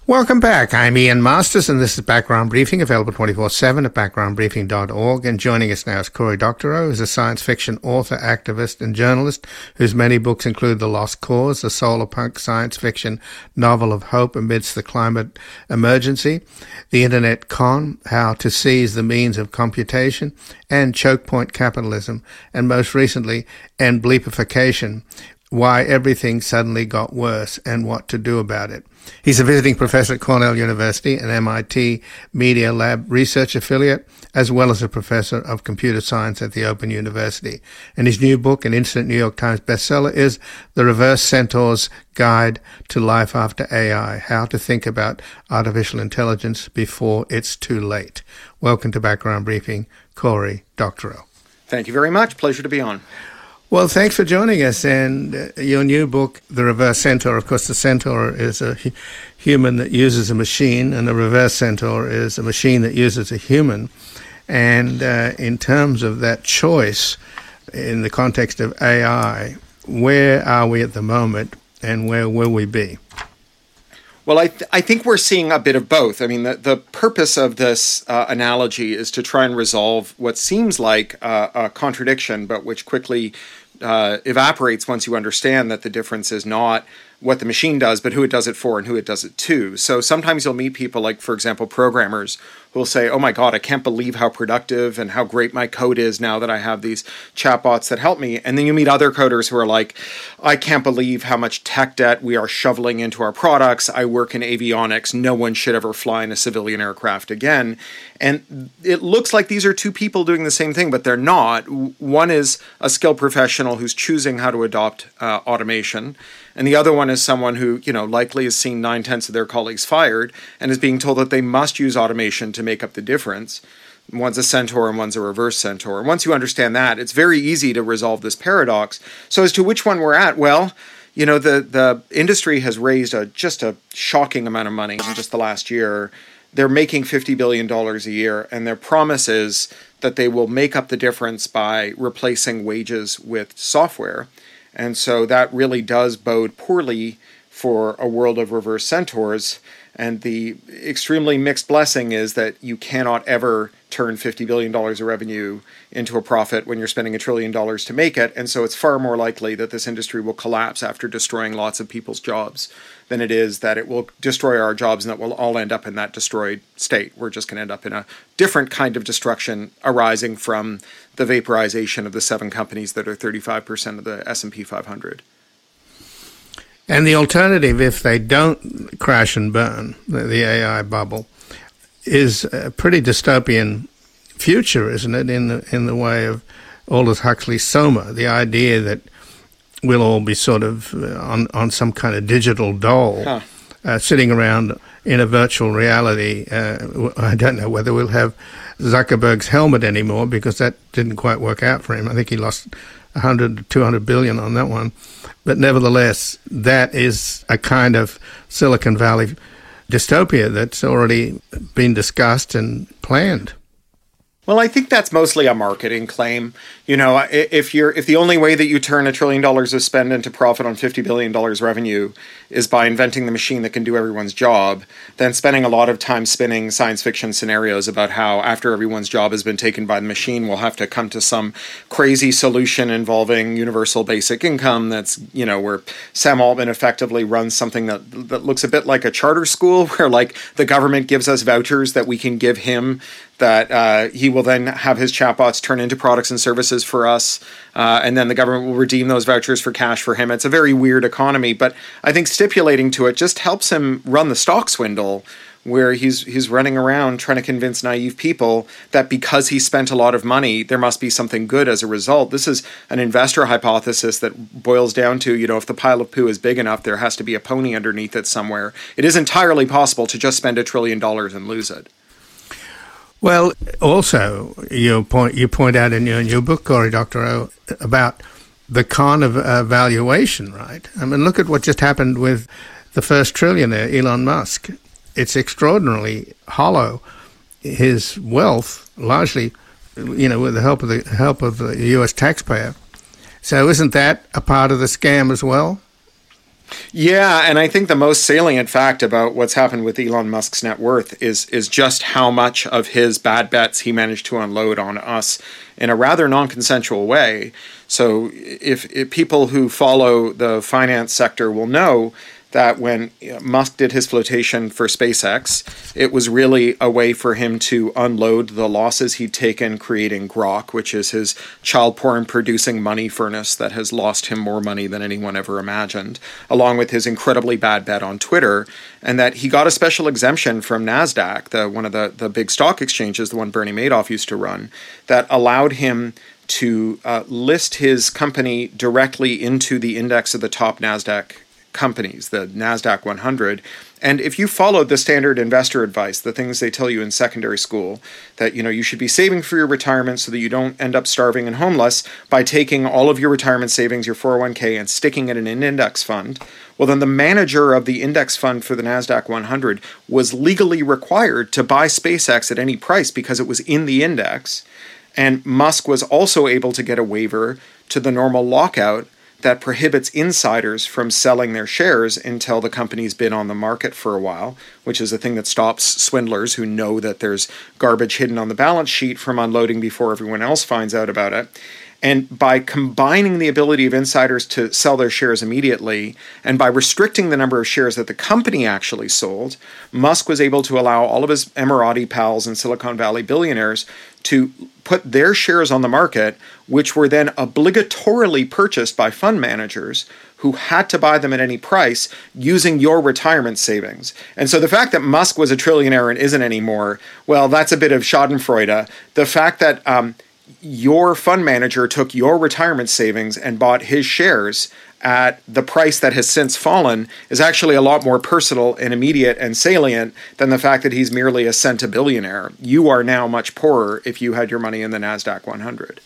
Welcome back. I'm Ian Masters, and this is Background Briefing, available 24/7 at backgroundbriefing.org. And joining us now is Cory Doctorow, who's a science fiction author, activist, and journalist, whose many books include The Lost Cause, a solar punk science fiction novel of hope amidst the climate emergency, The Internet Con, How to Seize the Means of Computation, and Choke Point Capitalism, and most recently, End Bleepification, Why Everything Suddenly Got Worse and What to Do About It. He's a visiting professor at Cornell University, an MIT Media Lab research affiliate, as well as a professor of computer science at the Open University. And his new book, an instant New York Times bestseller, is The Reverse Centaur's Guide to Life After AI, How to Think About Artificial Intelligence Before It's Too Late. Welcome to Background Briefing, Cory Doctorow. Thank you very much. Pleasure to be on. Well, thanks for joining us. And your new book, The Reverse Centaur, of course, the centaur is a human that uses a machine, and the reverse centaur is a machine that uses a human. And in terms of that choice, in the context of AI, where are we at the moment, and where will we be? Well, I think we're seeing a bit of both. I mean, the purpose of this analogy is to try and resolve what seems like a contradiction, but which quickly evaporates once you understand that the difference is not what the machine does, but who it does it for and who it does it to. So sometimes you'll meet people like, for example, programmers who will say, oh my God, I can't believe how productive and how great my code is now that I have these chatbots that help me. And then you meet other coders who are like, I can't believe how much tech debt we are shoveling into our products. I work in avionics. No one should ever fly in a civilian aircraft again. And it looks like these are two people doing the same thing, but they're not. One is a skilled professional who's choosing how to adopt automation. And the other one is someone who, likely has seen 9/10 of their colleagues fired and is being told that they must use automation to make up the difference. One's a centaur and one's a reverse centaur. Once you understand that, it's very easy to resolve this paradox. So as to which one we're at, well, the industry has raised just a shocking amount of money in just the last year. They're making $50 billion a year, and their promise is that they will make up the difference by replacing wages with software. And so that really does bode poorly for a world of reverse centaurs. And the extremely mixed blessing is that you cannot ever turn $50 billion of revenue into a profit when you're spending $1 trillion to make it. And so it's far more likely that this industry will collapse after destroying lots of people's jobs than it is that it will destroy our jobs and that we'll all end up in that destroyed state. We're just going to end up in a different kind of destruction arising from the vaporization of the 7 companies that are 35% of the S&P 500. And the alternative, if they don't crash and burn, the AI bubble, is a pretty dystopian future, isn't it, in the way of Aldous Huxley's Soma, the idea that we'll all be sort of on some kind of digital doll, sitting around in a virtual reality. I don't know whether we'll have Zuckerberg's helmet anymore, because that didn't quite work out for him. I think he lost 100 to 200 billion on that one. But nevertheless, that is a kind of Silicon Valley dystopia that's already been discussed and planned. Well, I think that's mostly a marketing claim. If the only way that you turn $1 trillion of spend into profit on $50 billion revenue is by inventing the machine that can do everyone's job, then spending a lot of time spinning science fiction scenarios about how after everyone's job has been taken by the machine, we'll have to come to some crazy solution involving universal basic income that's, where Sam Altman effectively runs something that looks a bit like a charter school, where the government gives us vouchers that we can give him, that he will then have his chatbots turn into products and services for us, and then the government will redeem those vouchers for cash for him. It's a very weird economy, but I think stipulating to it just helps him run the stock swindle, where he's running around trying to convince naive people that because he spent a lot of money, there must be something good as a result. This is an investor hypothesis that boils down to, if the pile of poo is big enough, there has to be a pony underneath it somewhere. It is entirely possible to just spend $1 trillion and lose it. Well, also, you point out in your book, Cory Doctorow, about the con of valuation, right? I mean, look at what just happened with the first trillionaire, Elon Musk. It's extraordinarily hollow. His wealth, largely, with the help of the U.S. taxpayer. So isn't that a part of the scam as well? Yeah, and I think the most salient fact about what's happened with Elon Musk's net worth is just how much of his bad bets he managed to unload on us in a rather non-consensual way. So if people who follow the finance sector will know that when Musk did his flotation for SpaceX, it was really a way for him to unload the losses he'd taken creating Grok, which is his child porn producing money furnace that has lost him more money than anyone ever imagined, along with his incredibly bad bet on Twitter, and that he got a special exemption from NASDAQ, one of the big stock exchanges, the one Bernie Madoff used to run, that allowed him to list his company directly into the index of the top NASDAQ companies, the NASDAQ 100. And if you followed the standard investor advice, the things they tell you in secondary school, that you should be saving for your retirement so that you don't end up starving and homeless by taking all of your retirement savings, your 401k, and sticking it in an index fund, well, then the manager of the index fund for the NASDAQ 100 was legally required to buy SpaceX at any price because it was in the index. And Musk was also able to get a waiver to the normal lockout that prohibits insiders from selling their shares until the company's been on the market for a while, which is a thing that stops swindlers who know that there's garbage hidden on the balance sheet from unloading before everyone else finds out about it. And by combining the ability of insiders to sell their shares immediately and by restricting the number of shares that the company actually sold, Musk was able to allow all of his Emirati pals and Silicon Valley billionaires to put their shares on the market, which were then obligatorily purchased by fund managers who had to buy them at any price using your retirement savings. And so the fact that Musk was a trillionaire and isn't anymore, well, that's a bit of schadenfreude. The fact that your fund manager took your retirement savings and bought his shares at the price that has since fallen is actually a lot more personal and immediate and salient than the fact that he's merely a centibillionaire. You are now much poorer if you had your money in the NASDAQ 100.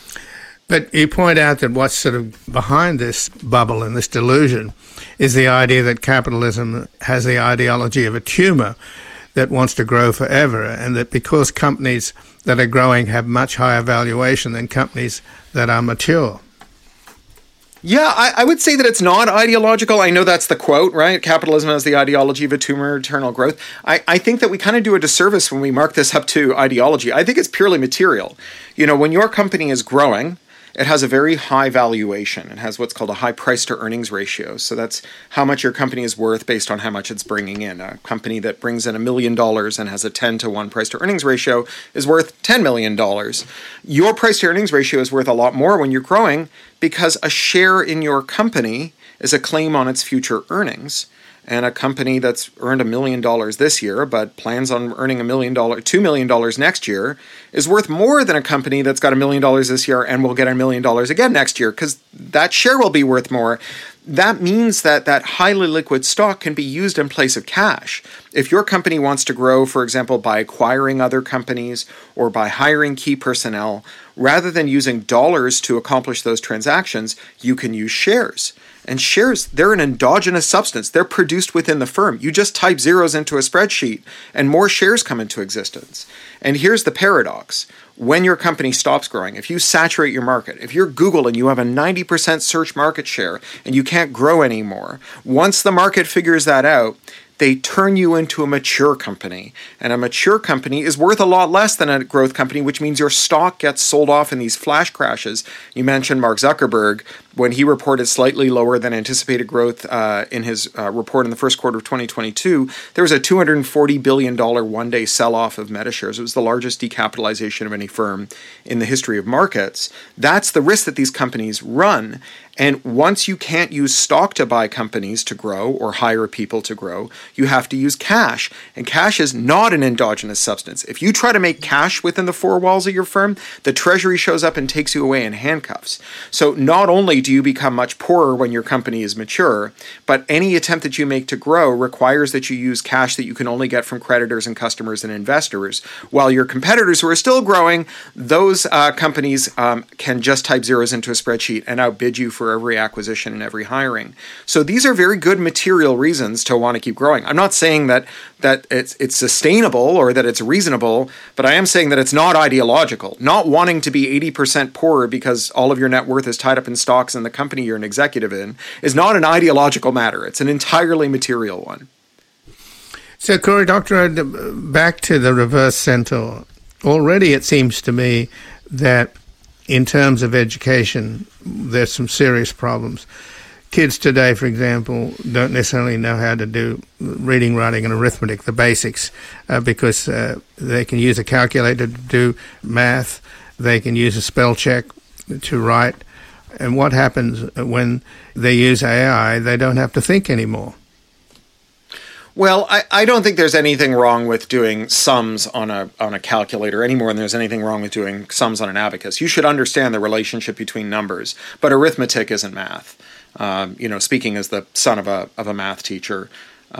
But you point out that what's sort of behind this bubble and this delusion is the idea that capitalism has the ideology of a tumor that wants to grow forever, and that because companies that are growing have much higher valuation than companies that are mature. Yeah, I would say that it's not ideological. I know that's the quote, right? Capitalism has the ideology of a tumor, eternal growth. I think that we kind of do a disservice when we mark this up to ideology. I think it's purely material. When your company is growing, it has a very high valuation. It has what's called a high price to earnings ratio. So that's how much your company is worth based on how much it's bringing in. A company that brings in $1 million and has a 10-to-1 price to earnings ratio is worth $10 million. Your price to earnings ratio is worth a lot more when you're growing because a share in your company is a claim on its future earnings. And a company that's earned $1 million this year, but plans on earning $2 million next year, is worth more than a company that's got $1 million this year and will get $1 million again next year, because that share will be worth more. That means that highly liquid stock can be used in place of cash. If your company wants to grow, for example, by acquiring other companies or by hiring key personnel, rather than using dollars to accomplish those transactions, you can use shares. And shares, they're an endogenous substance. They're produced within the firm. You just type zeros into a spreadsheet and more shares come into existence. And here's the paradox. When your company stops growing, if you saturate your market, if you're Google and you have a 90% search market share and you can't grow anymore, once the market figures that out, they turn you into a mature company. And a mature company is worth a lot less than a growth company, which means your stock gets sold off in these flash crashes. You mentioned Mark Zuckerberg. When he reported slightly lower than anticipated growth in his report in the first quarter of 2022, there was a $240 billion one-day sell-off of Meta shares. It was the largest decapitalization of any firm in the history of markets. That's the risk that these companies run. And once you can't use stock to buy companies to grow or hire people to grow, you have to use cash. And cash is not an endogenous substance. If you try to make cash within the four walls of your firm, the treasury shows up and takes you away in handcuffs. So not only do you become much poorer when your company is mature, but any attempt that you make to grow requires that you use cash that you can only get from creditors and customers and investors. While your competitors who are still growing, those companies can just type zeros into a spreadsheet and outbid you for every acquisition and every hiring. So these are very good material reasons to want to keep growing. I'm not saying that it's sustainable or that it's reasonable, but I am saying that it's not ideological. Not wanting to be 80% poorer because all of your net worth is tied up in stocks in the company you're an executive in is not an ideological matter. It's an entirely material one. So, Cory Doctorow, back to the reverse centaur. Already it seems to me that in terms of education, there's some serious problems. Kids today, for example, don't necessarily know how to do reading, writing, and arithmetic, the basics, because they can use a calculator to do math, they can use a spell check to write, and what happens when they use AI, they don't have to think anymore. Well, I don't think there's anything wrong with doing sums on a calculator any more than there's anything wrong with doing sums on an abacus. You should understand the relationship between numbers, but arithmetic isn't math. Speaking as the son of a math teacher,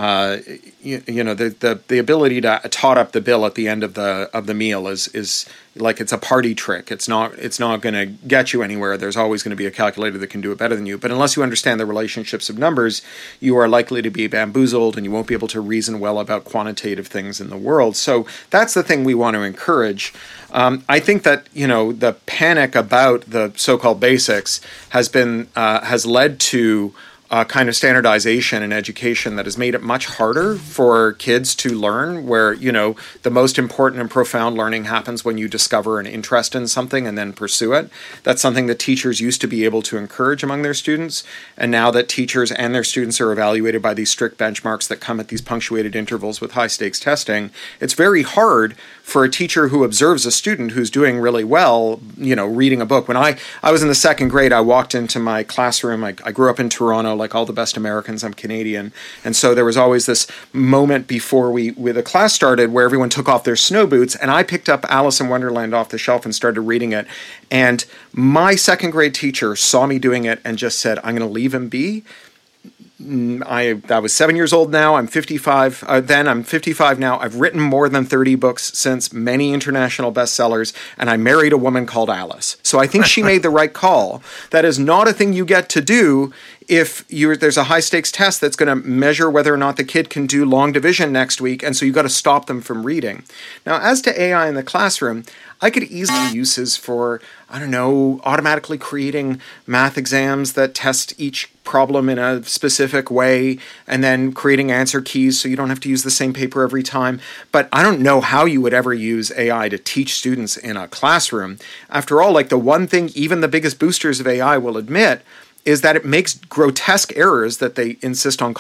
the ability to tot up the bill at the end of the meal is like it's a party trick. It's not going to get you anywhere. There's always going to be a calculator that can do it better than you. But unless you understand the relationships of numbers, you are likely to be bamboozled, and you won't be able to reason well about quantitative things in the world. So that's the thing we want to encourage. I think that the panic about the so-called basics has led to kind of standardization in education that has made it much harder for kids to learn, where, the most important and profound learning happens when you discover an interest in something and then pursue it. That's something that teachers used to be able to encourage among their students. And now that teachers and their students are evaluated by these strict benchmarks that come at these punctuated intervals with high stakes testing, it's very hard for a teacher who observes a student who's doing really well, reading a book. When I was in the second grade, I walked into my classroom. I grew up in Toronto, like all the best Americans. I'm Canadian. And so there was always this moment before the class started where everyone took off their snow boots, and I picked up Alice in Wonderland off the shelf and started reading it. And my second grade teacher saw me doing it and just said, "I'm going to leave him be." I was 7 years old now. I'm 55. I'm 55 now. I've written more than 30 books since, many international bestsellers, and I married a woman called Alice. So I think she made the right call. That is not a thing you get to do if there's a high-stakes test that's going to measure whether or not the kid can do long division next week, and so you've got to stop them from reading. Now, as to AI in the classroom, I could easily uses for, automatically creating math exams that test each problem in a specific way, and then creating answer keys so you don't have to use the same paper every time. But I don't know how you would ever use AI to teach students in a classroom. After all, like, the one thing even the biggest boosters of AI will admit is that it makes grotesque errors that they insist on